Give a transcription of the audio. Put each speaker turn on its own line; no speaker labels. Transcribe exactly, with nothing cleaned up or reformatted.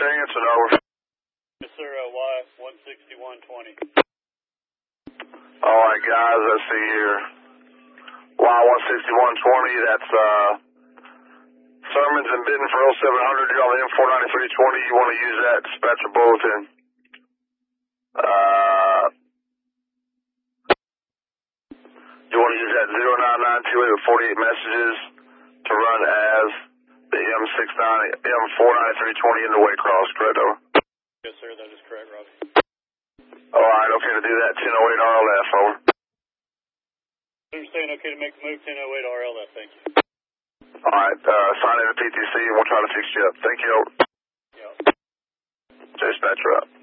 Danielson, over.
Yes, sir, uh, Y one sixty-one twenty.
Alright, guys, let's see here. Y one sixty-one twenty, that's, uh, Sermons and Bitten for oh seven hundred. You're on the M four ninety-three twenty. You want to use that dispatcher bulletin. Uh, you want to use that zero nine nine two eight with forty-eight messages to run as the M six ninety, M four ninety-three twenty in the Waycross, correct, over?
Yes, sir, that is correct, Robbie.
Alright, okay to do that, ten oh eight R L F, over.
You're saying okay to make the move, ten oh eight R L F, thank you.
Alright, uh, sign in the P T C and we'll try to fix you up. Thank you, over.
Yeah.
Dispatcher up.